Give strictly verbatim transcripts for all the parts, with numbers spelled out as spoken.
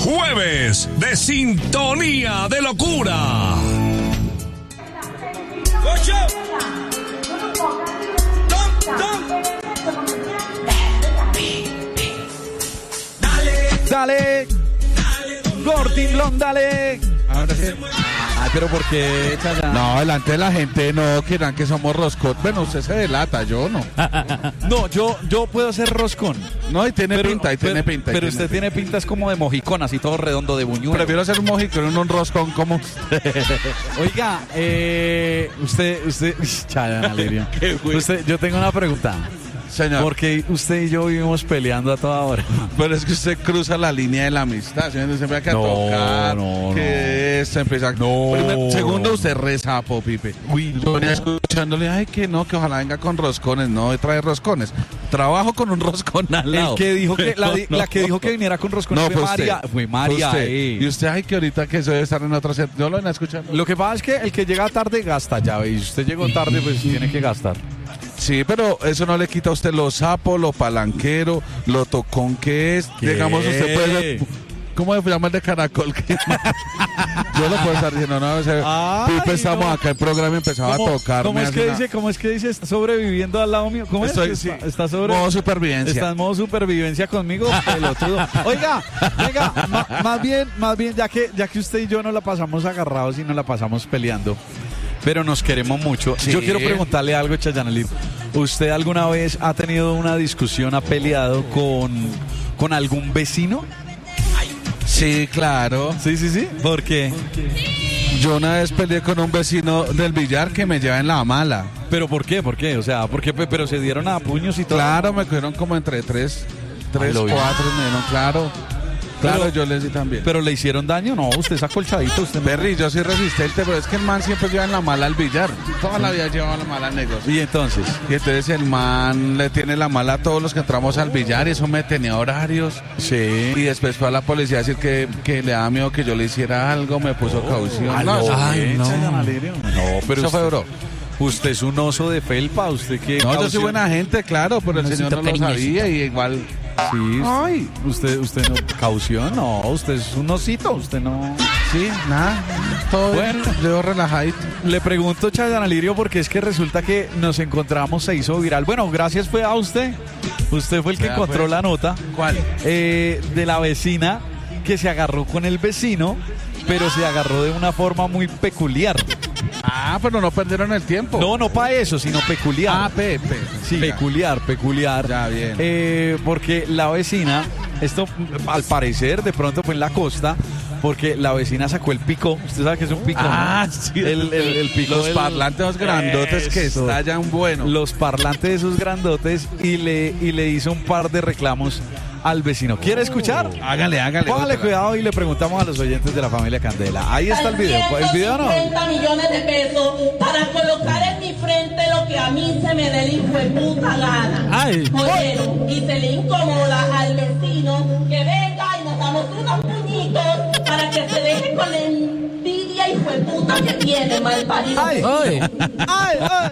Jueves de Sintonía de Locura. ¡Ocho! ¡Tom, tom! ¡Dale! ¡Dale! ¡Gordinglón, dale! Ahora sí. Ay, pero ¿por qué, Chayán? No, delante de la gente no quieran que somos roscón. Bueno, usted se delata, yo no. No, yo, yo puedo hacer roscón. No, y tiene Pero, pinta, y pero, tiene pinta. y pero tiene usted tiene pinta es como de mojicón, así todo redondo de buñuelo. Prefiero hacer un mojicón en un roscón como Oiga, eh, usted, usted, Chayán Alirio. Usted, yo tengo una pregunta. señor. Porque usted y yo vivimos peleando a toda hora. Pero es que usted cruza la línea de la amistad, ¿sí? Se empieza a No, tocar, no, que no. se empieza a... No. Primero- segundo, usted rezapo, Pipe. Uy, Yo venía escuchándole, ay, que no, que ojalá venga con roscones. No, trae roscones. Trabajo con un roscón al lado. El que dijo que, la, No, la que dijo que viniera con roscón No, fue fue María. usted. Fue María. Usted. eh. Y usted, ay, que ahorita que eso debe estar en otra... Yo lo venía escuchando. Lo que pasa es que el que llega tarde gasta, ya veis. Si usted llegó tarde, pues tiene que gastar. Sí, pero eso no le quita a usted lo sapo, lo palanquero, lo tocón que es. ¿Qué? Digamos, usted puede ser... ¿Cómo se llama el de caracol? Yo lo puedo estar diciendo, no, ese, Ay, Pipe, estamos no. acá en programa y empezaba a ¿Cómo, tocarme. ¿cómo es así que una- dice? ¿Cómo es que dice? ¿Está sobreviviendo al lado mío? ¿Cómo Estoy, es? sí, ¿Está, está sobre... modo supervivencia. Está en modo supervivencia conmigo, pelotudo. Oiga, venga, ma- más bien, más bien, ya que, ya que usted y yo no la pasamos agarrados y no la pasamos peleando, pero nos queremos mucho. Sí. Yo quiero preguntarle algo, Chayanelito. ¿Usted alguna vez ha tenido una discusión, ha peleado con, con algún vecino? Sí, claro. Sí, sí, sí. ¿Por qué? Yo una vez peleé con un vecino del billar que me lleva en la mala. ¿Pero por qué? ¿Por qué? O sea, ¿por qué? Pero se dieron a puños y todo. Claro, me cogieron como entre tres, tres, lo vi. cuatro, me dieron, claro. Claro, Pero- yo les di también. ¿Pero le hicieron daño? No, usted es acolchadito. Usted no- Perry, yo soy resistente, pero es que el man siempre lleva en la mala al billar. Toda la vida lleva la mala al negocio. Y entonces, Y entonces el man le tiene la mala a todos los que entramos al billar y eso me tenía horarios. sí. Y después fue a la policía a decir que, que le daba miedo que yo le hiciera algo, me puso caución. Ah, No, no, eso- ay, no. No, pero eso usted, fue bro. usted es un oso de felpa, usted que... No, yo soy buena gente, claro, pero el señor no lo sabía y igual... Sí, Ay, usted, usted no... Caución, no, usted es un osito, usted no... sí, nada, todo Bueno. bien, yo relajadito. Le pregunto, Chayan Alirio, porque es que resulta que nos encontramos, se hizo viral. Bueno, gracias fue a usted. Usted fue el que Ya, encontró pues. la nota ¿Cuál? eh, de la vecina que se agarró con el vecino, pero se agarró de una forma muy peculiar. Ah, pero no perdieron el tiempo. No, no para eso, sino peculiar. Ah, Pepe. Sí, peculiar, peculiar. Ya, bien. Eh, porque la vecina, esto al parecer de pronto fue en la costa, porque la vecina sacó el pico. Usted sabe que es un pico. Ah, ¿no? sí. El, el, el pico. Los del- parlantes los grandotes que Eso. estallan bueno. Los parlantes de esos grandotes y le, y le hizo un par de reclamos al vecino. ¿Quiere escuchar? Hágale, hágale. Póngale otra. cuidado y le preguntamos a los oyentes de la familia Candela. Ahí está el video. El video no. cincuenta millones de pesos para colocar en mi frente lo que a mí se me dé la hijueputa gana. Ay. Oyeron, y se le incomoda al vecino que venga y nos damos unos puñitos para que se deje con la envidia hijueputa que tiene, mal parido. Ay. Ay, ay.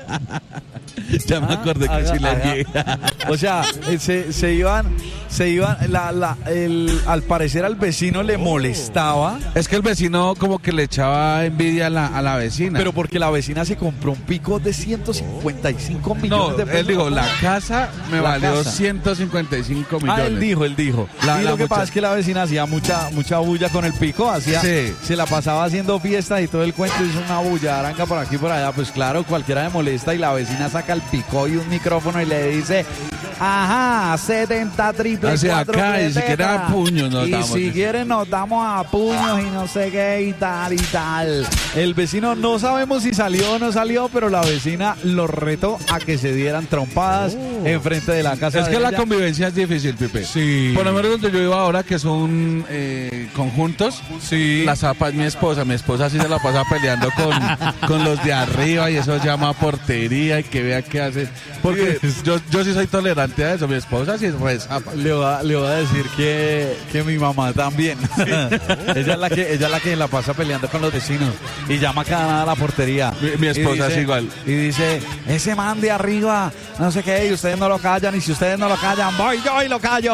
Ya me acordé que Haga- sí la haga- vi. O sea, eh, se, se iban, se iban, la, la, el, al parecer al vecino le molestaba, Es que el vecino como que le echaba envidia a la, a la vecina. pero porque la vecina se compró un pico de ciento cincuenta y cinco millones no, de pesos. él dijo, la casa me La valió casa. ciento cincuenta y cinco millones. Ah, él dijo, él dijo. La- y la lo que pasa mucha- es que la vecina hacía mucha mucha bulla con el pico, hacía, Sí. se la pasaba haciendo fiestas y todo el cuento, hizo una bulla arranca por aquí y por allá, pues claro, cualquiera le molesta y la vecina saca el pico y un micrófono y le dice, ajá, setenta triple Hacia cuatro acá, y si plebetas. quiere a puños nos y damos. si quieren nos damos a puños y no sé qué y tal y tal. El vecino no sabemos si salió o no salió, pero la vecina lo retó a que se dieran trompadas enfrente de la casa. Es de que la ella. convivencia es difícil, Pipe. Sí. Por lo menos donde yo vivo ahora, que son eh, conjuntos, Sí. la zapa es mi esposa. Mi esposa sí se la pasa peleando con, con los de arriba y eso llama portería y que vea qué hace. Porque yo, yo sí soy tolerante a eso. Mi esposa sí es re zapa. Le le va, le va a decir que, que mi mamá también. ella, es la que, ella es la que la pasa peleando con los vecinos y llama cada nada a la portería. Mi, mi esposa dice, es igual. Y dice, ese man de arriba, no sé qué, y ustedes no lo callan, y si ustedes no lo callan, voy yo y lo callo.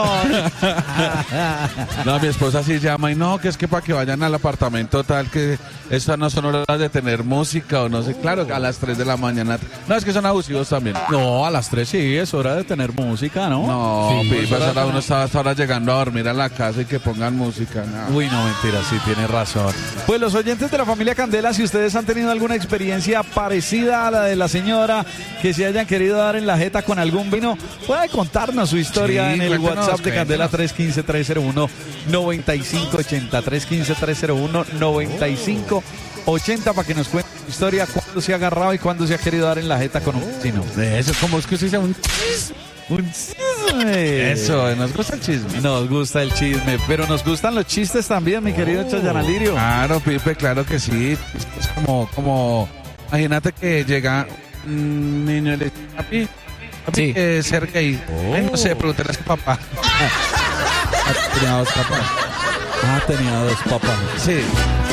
No, mi esposa sí llama y no, que es que para que vayan al apartamento tal, que estas no son horas de tener música o no sé, claro, a las tres de la mañana. No, es que son abusivos también. No, a las tres sí, es hora de tener música, ¿no? No, sí, pipas, es hora de ahora tener- uno está hasta ahora llegando a dormir a la casa y que pongan música. No. Uy, no, mentira, sí, tiene razón. Pues los oyentes de la familia Candela, si ustedes han tenido alguna experiencia parecida a la de la señora, que se hayan querido dar en la jeta con algún vino, puede contarnos su historia Sí, en el cuéntenos, WhatsApp de Candela cuéntenos. tres uno cinco, tres cero uno, nueve cinco ocho cero, tres uno cinco, tres cero uno, nueve cinco ocho cero para que nos cuente su historia, cuándo se ha agarrado y cuándo se ha querido dar en la jeta con un vecino. Eso, como es que se dice un... Un chisme. Eso, nos gusta el chisme. Nos gusta el chisme, pero nos gustan los chistes también, mi querido Chayanne Alirio. Claro, Pipe, claro que sí. Es como, como, imagínate que llega un niño y le dice, papi, papi, Sí. que ser gay. Ay, no sé, pregúntale a su papá. Tenía dos papás. Ah, tenía dos papás. Sí.